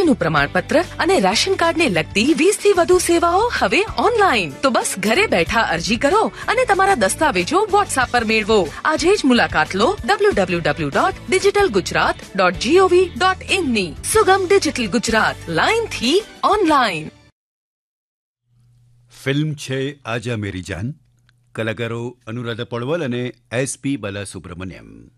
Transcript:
જાતિનું પ્રમાણપત્ર અને રેશન કાર્ડને લગતી 20 થી વધુ સેવાઓ હવે ઓનલાઈન. તો બસ ઘરે બેઠા અરજી કરો અને તમારા દસ્તાવેજો વોટ્સએપ પર મેળવો. આજે જ મુલાકાત લો www.digitalgujarat.gov.in ની. સુગમ ડિજિટલ ગુજરાત, લાઈન થી ઓનલાઈન. ફિલ્મ છે આજા મેરી જાન. કલાકારો અનુરાધા પૌડવાલ અને એસપી બાલાસુબ્રમણ્યમ.